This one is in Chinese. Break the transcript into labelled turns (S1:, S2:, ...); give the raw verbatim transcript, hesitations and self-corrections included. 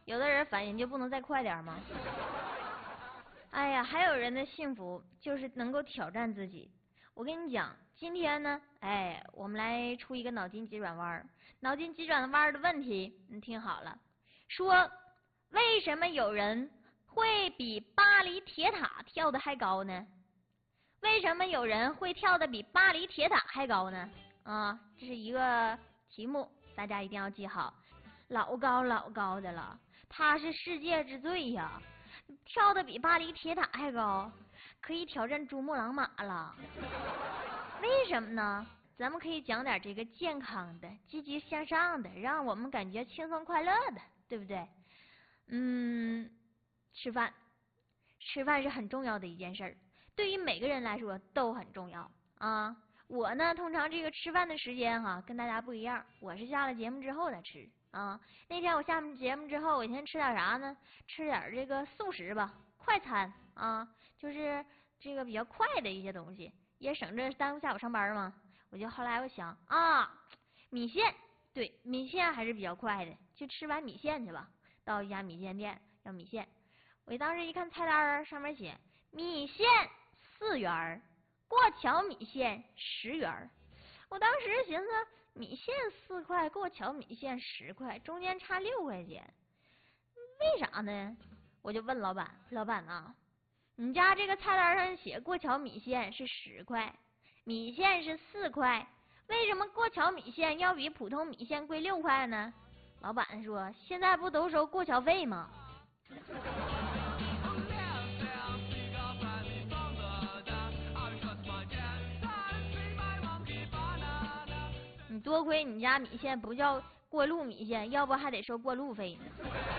S1: 有的人反应就不能再快点吗？哎呀，还有人的幸福就是能够挑战自己。我跟你讲，今天呢，哎，我们来出一个脑筋急转弯。脑筋急转弯的问题，你听好了，说为什么有人会比巴黎铁塔跳得还高呢？为什么有人会跳得比巴黎铁塔还高呢？啊，这是一个题目，大家一定要记好，老高老高的了，他是世界之最呀，跳得比巴黎铁塔还高，可以挑战珠穆朗玛了。为什么呢？咱们可以讲点这个健康的、积极向上的，让我们感觉轻松快乐的，对不对？嗯，吃饭，吃饭是很重要的一件事儿，对于每个人来说都很重要啊。我呢，通常这个吃饭的时间哈、啊，跟大家不一样，我是下了节目之后再吃啊。那天我下节目之后，我先吃点啥呢？吃点这个素食吧，快餐啊，就是这个比较快的一些东西，也省着耽误下午上班嘛。我就后来我想啊，米线，对，米线还是比较快的，就吃碗米线去吧。到一家米线店要米线，我当时一看菜单上面写米线四元，过桥米线十元。我当时寻思，米线四块，过桥米线十块，中间差六块钱，为啥呢？我就问老板，老板啊，你家这个菜单上写过桥米线是十块，米线是四块，为什么过桥米线要比普通米线贵六块呢？老板说，现在不都收过桥费吗？你多亏你家米线不叫过路米线，要不还得收过路费呢。